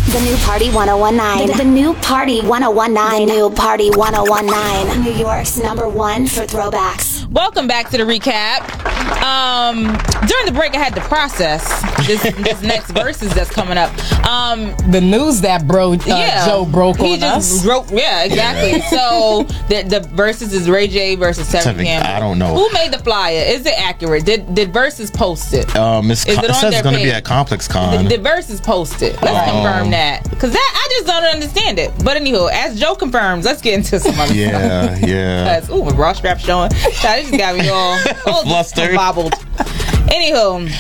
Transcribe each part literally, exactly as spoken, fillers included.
The new Party one oh one nine. The, the new Party one oh one nine. The new Party one oh one nine. New York's number one for throwbacks. Welcome back to the recap. Um, during the break, I had to process this, this next verses that's coming up. Um, the news that bro, uh, yeah, Joe broke he on just us. Broke, yeah, exactly. So the the verses is Ray J versus Tevin Campbell. I don't know. Who made the flyer? Is it accurate? Did did Versus post it? Um, it's, is it, it, it says it's going to page? be at Complex Con. Did, did Versus post it? Let's um, confirm that, because that I just don't understand it. But anywho, as Joe confirms, let's get into some other yeah, stuff. Yeah, yeah. Ooh, with raw strap showing. That just got me all, all flustered, bobbled. Anywho,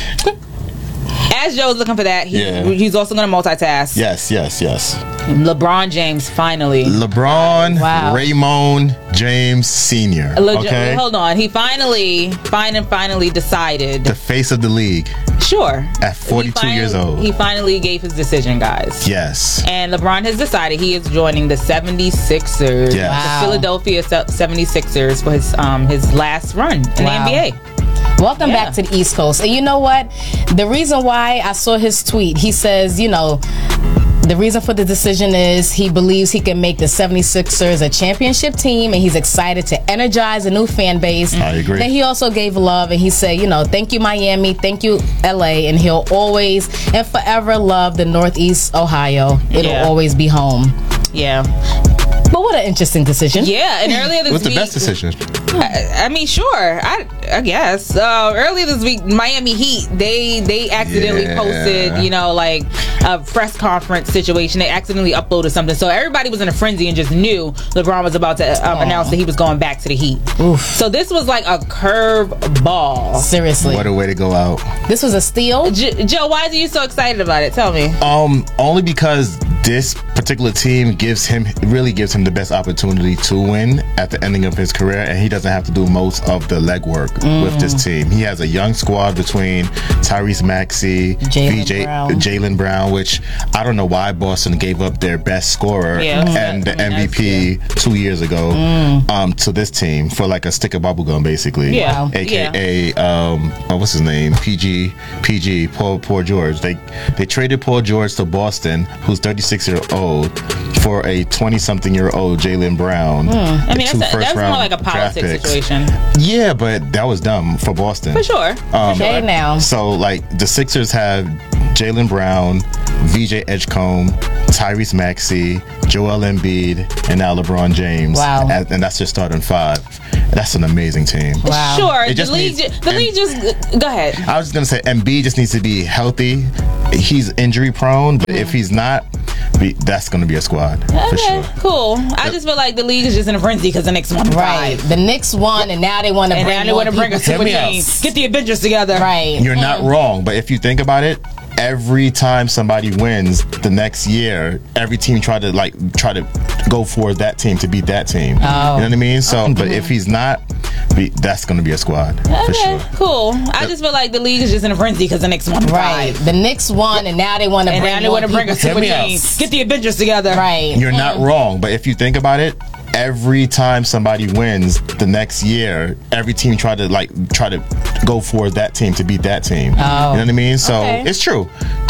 as Joe's looking for that, he, yeah. he's also going to multitask. Yes, yes, yes. LeBron James finally. LeBron wow. Raymond James Senior Le- okay, hold on. He finally, finally, finally decided. The face of the league. Sure. At forty-two finally, years old. He finally gave his decision, guys. Yes. And LeBron has decided he is joining the seventy-sixers. Yes. Wow. The Philadelphia seventy-sixers for his um his last run in wow. the N B A. Welcome yeah. back to the East Coast. And you know what? The reason why I saw his tweet, he says, you know, the reason for the decision is he believes he can make the seventy-sixers a championship team, and he's excited to energize a new fan base. I agree. Then he also gave love, and he said, you know, thank you, Miami, thank you, L A, and he'll always and forever love the Northeast Ohio. It'll yeah. always be home. Yeah. But what an interesting decision. Yeah, and earlier this What's week... What's the best decision? I, I mean, sure. I I guess. Uh, earlier this week, Miami Heat, they they accidentally yeah. posted, you know, like a press conference situation. They accidentally uploaded something. So everybody was in a frenzy and just knew LeBron was about to um, announce that he was going back to the Heat. Oof. So this was like a curve ball. Seriously. What a way to go out. This was a steal? J- Joe, why are you so excited about it? Tell me. Um, only because this particular team gives him, really gives him the best opportunity to win at the ending of his career, and he doesn't have to do most of the legwork mm. with this team. He has a young squad between Tyrese Maxey, Jaylen Brown. Jaylen Brown, which I don't know why Boston gave up their best scorer yeah, and the I mean, M V P yeah. two years ago mm. um, to this team for like a stick of bubble gum, basically. Yeah. A K A yeah. um, oh, what's his name? P G P G Paul Paul George. They they traded Paul George to Boston, who's thirty-six years old, for a twenty-something year old Jaylen Brown. Mm. I mean, that's, a, that's more round like a politics situation. Yeah, but that was dumb for Boston. For sure. Um, for sure. now. So, like, the Sixers have Jaylen Brown, V J Edgecombe, Tyrese Maxey, Joel Embiid, and now LeBron James. Wow. And, and that's your starting five. That's an amazing team. Wow. Sure. It The just league, needs- the league just... Go ahead. I was just going to say, Embiid just needs to be healthy. He's injury prone, but if he's not, be, that's going to be a squad Okay, for sure. cool. I just feel like the league is just in a frenzy because the Knicks won Right. five. The Knicks won, and now they want to And bring now they want to bring a people super me out. team. Get the Avengers together. Right. You're not wrong, but if you think about it, every time somebody wins the next year, every team try to like try to go for that team to beat that team. Oh. You know what I mean? So, but if he's not, be, that's going to be a squad for Okay, sure. cool. I just feel like the league is just in a frenzy because the Knicks won Right. five. The Knicks won, and now they want to And bring now they want to bring a people. super me out. team. Get the Avengers together. Right. You're not wrong, but if you think about it, every time somebody wins the next year, every team try to like try to go for that team to beat that team. Oh. You know what I mean? So Okay. it's true.